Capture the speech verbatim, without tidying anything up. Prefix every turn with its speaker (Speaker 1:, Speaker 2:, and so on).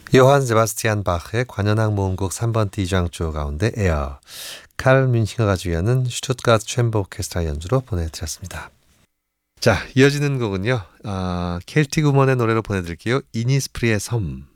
Speaker 1: 요한 세바스티안 바흐의 관현악 모음곡 삼 번 D장조 가운데 에어, 칼 뮌히너가 주연은 슈투트가르트 챔버 오케스트라 연주로 보내드렸습니다. 자, 이어지는 곡은요. 아, 켈틱 우먼의 노래로 보내드릴게요. 이니스프리의 섬.